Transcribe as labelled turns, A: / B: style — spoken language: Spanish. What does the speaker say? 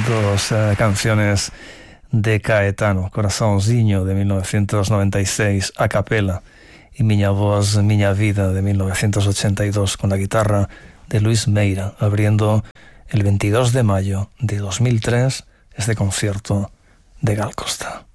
A: dos canciones de Caetano, Coraçãozinho de 1996 a capela y Miña Voz, Miña Vida de 1982 con la guitarra de Luis Meira, abriendo el 22 de mayo de 2003 este concierto de Gal Costa.